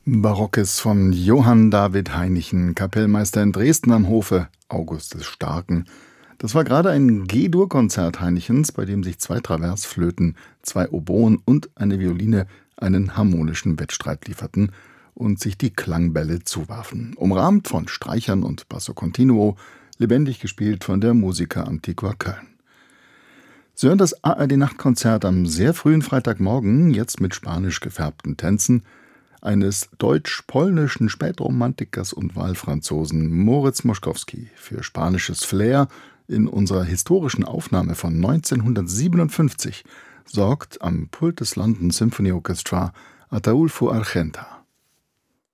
Barockes von Johann David Heinichen, Kapellmeister in Dresden am Hofe August des Starken. Das war gerade ein G-Dur-Konzert Heinichens, bei dem sich 2 Traversflöten, 2 Oboen und eine Violine einen harmonischen Wettstreit lieferten und sich die Klangbälle zuwarfen. Umrahmt von Streichern und Basso Continuo, lebendig gespielt von der Musica Antiqua Köln. Sie hören das ARD-Nachtkonzert am sehr frühen Freitagmorgen, jetzt mit spanisch gefärbten Tänzen, eines deutsch-polnischen Spätromantikers und Wahlfranzosen Moritz Moszkowski für spanisches Flair in unserer historischen Aufnahme von 1957 sorgt am Pult des London Symphony Orchestra Ataulfo Argenta.